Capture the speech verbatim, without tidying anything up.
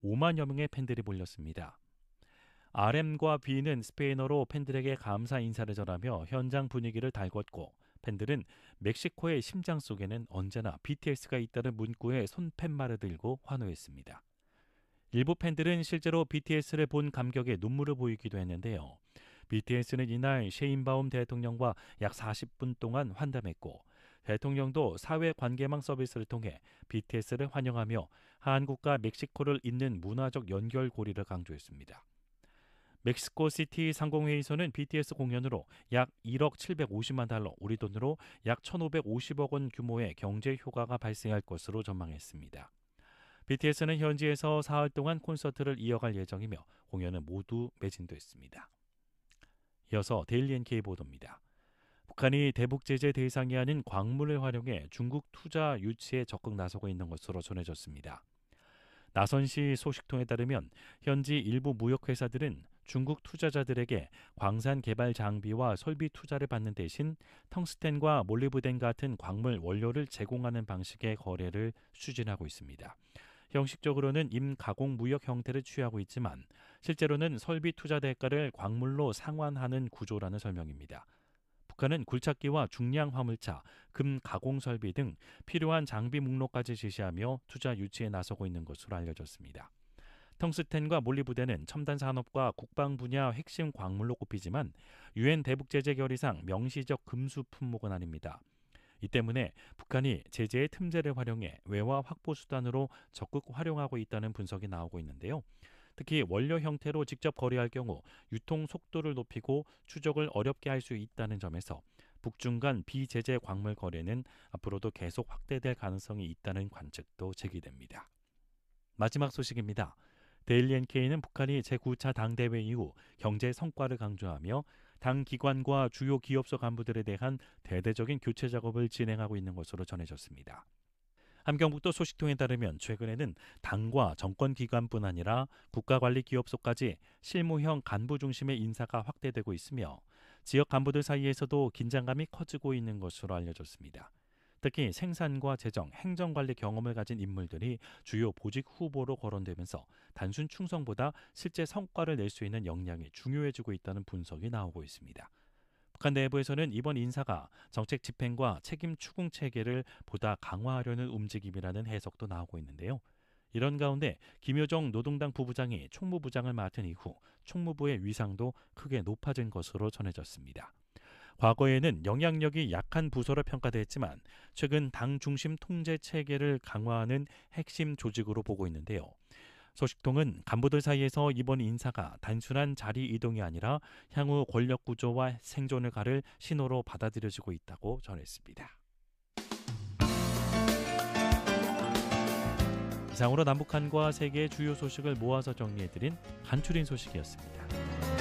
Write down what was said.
오만여 명의 팬들이 몰렸습니다. 알엠과 B는 스페인어로 팬들에게 감사 인사를 전하며 현장 분위기를 달궜고, 팬들은 멕시코의 심장 속에는 언제나 비티에스가 있다는 문구에 손팻말을 들고 환호했습니다. 일부 팬들은 실제로 비티에스를 본 감격에 눈물을 보이기도 했는데요. 비티에스는 이날 셰인바움 대통령과 약 사십 분 동안 환담했고, 대통령도 사회관계망 서비스를 통해 비티에스를 환영하며 한국과 멕시코를 잇는 문화적 연결고리를 강조했습니다. 멕시코시티 상공회의소는 비티에스 공연으로 약 일억 칠백오십만 달러, 우리 돈으로 약 천오백오십억 원 규모의 경제 효과가 발생할 것으로 전망했습니다. 비티에스는 현지에서 사흘 동안 콘서트를 이어갈 예정이며 공연은 모두 매진됐습니다. 이어서 데일리 엔케이 보도입니다. 북한이 대북 제재 대상이 아닌 광물을 활용해 중국 투자 유치에 적극 나서고 있는 것으로 전해졌습니다. 나선시 소식통에 따르면 현지 일부 무역회사들은 중국 투자자들에게 광산 개발 장비와 설비 투자를 받는 대신 텅스텐과 몰리브덴 같은 광물 원료를 제공하는 방식의 거래를 추진하고 있습니다. 형식적으로는 임가공 무역 형태를 취하고 있지만 실제로는 설비 투자 대가를 광물로 상환하는 구조라는 설명입니다. 북한은 굴착기와 중량 화물차, 금 가공 설비 등 필요한 장비 목록까지 제시하며 투자 유치에 나서고 있는 것으로 알려졌습니다. 텅스텐과 몰리브덴은 첨단 산업과 국방 분야 핵심 광물로 꼽히지만 유엔 대북 제재 결의상 명시적 금수 품목은 아닙니다. 이 때문에 북한이 제재의 틈새를 활용해 외화 확보 수단으로 적극 활용하고 있다는 분석이 나오고 있는데요. 특히 원료 형태로 직접 거래할 경우 유통 속도를 높이고 추적을 어렵게 할 수 있다는 점에서 북중 간 비제재 광물 거래는 앞으로도 계속 확대될 가능성이 있다는 관측도 제기됩니다. 마지막 소식입니다. 데일리 엔케이는 북한이 제구 차 당대회 이후 경제 성과를 강조하며 당 기관과 주요 기업소 간부들에 대한 대대적인 교체 작업을 진행하고 있는 것으로 전해졌습니다. 함경북도 소식통에 따르면 최근에는 당과 정권기관뿐 아니라 국가관리기업소까지 실무형 간부 중심의 인사가 확대되고 있으며 지역 간부들 사이에서도 긴장감이 커지고 있는 것으로 알려졌습니다. 특히 생산과 재정, 행정관리 경험을 가진 인물들이 주요 보직 후보로 거론되면서 단순 충성보다 실제 성과를 낼 수 있는 역량이 중요해지고 있다는 분석이 나오고 있습니다. 북한 내부에서는 이번 인사가 정책 집행과 책임 추궁 체계를 보다 강화하려는 움직임이라는 해석도 나오고 있는데요. 이런 가운데 김여정 노동당 부부장이 총무부장을 맡은 이후 총무부의 위상도 크게 높아진 것으로 전해졌습니다. 과거에는 영향력이 약한 부서로 평가됐지만 최근 당 중심 통제 체계를 강화하는 핵심 조직으로 보고 있는데요. 소식통은 간부들 사이에서 이번 인사가 단순한 자리 이동이 아니라 향후 권력 구조와 생존을 가를 신호로 받아들여지고 있다고 전했습니다. 이상으로 남북한과 세계의 주요 소식을 모아서 정리해드린 간추린 소식이었습니다.